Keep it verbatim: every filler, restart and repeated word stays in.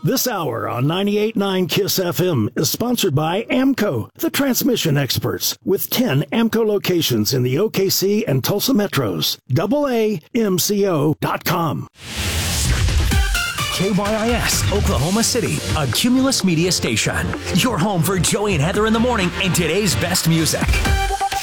This hour on ninety-eight point nine KISS F M is sponsored by AMCO, the transmission experts, with ten AMCO locations in the O K C and Tulsa metros. double A M C O dot com. K Y I S, Oklahoma City, a Cumulus Media station. Your home for Joey and Heather in the morning and today's best music.